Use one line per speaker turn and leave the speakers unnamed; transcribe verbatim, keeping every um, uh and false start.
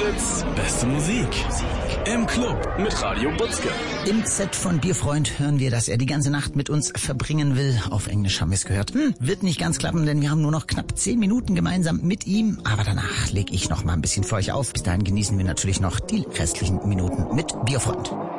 Fritz, beste Musik. Im Club mit Radio Butzke.
Im Z von Bierfreund hören wir, dass er die ganze Nacht mit uns verbringen will. Auf Englisch haben wir es gehört. Hm, wird nicht ganz klappen, denn wir haben nur noch knapp zehn Minuten gemeinsam mit ihm. Aber danach lege ich noch mal ein bisschen für euch auf. Bis dahin genießen wir natürlich noch die restlichen Minuten mit Bierfreund.